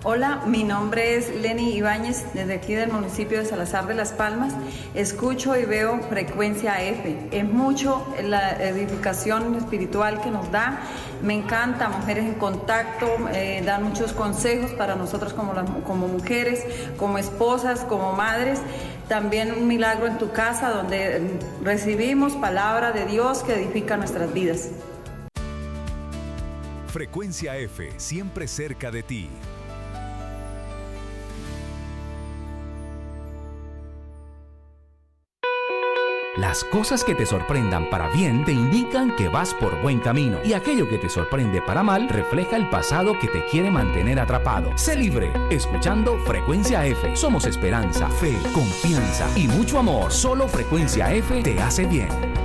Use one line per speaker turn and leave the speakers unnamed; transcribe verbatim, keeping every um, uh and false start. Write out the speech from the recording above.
Hola, mi nombre es Lenny Ibáñez, desde aquí del municipio de Salazar de las Palmas. Escucho y veo Frecuencia F. Es mucho la edificación espiritual que nos da. Me encanta, Mujeres en Contacto, eh, dan muchos consejos para nosotros como, las, como mujeres, como esposas, como madres. También Un Milagro en tu Casa, donde recibimos palabra de Dios que edifica nuestras vidas.
Frecuencia F, siempre cerca de ti.
Las cosas que te sorprendan para bien te indican que vas por buen camino, y aquello que te sorprende para mal refleja el pasado que te quiere mantener atrapado. Sé libre, escuchando Frecuencia F. Somos esperanza, fe, confianza y mucho amor. Solo Frecuencia F te hace bien.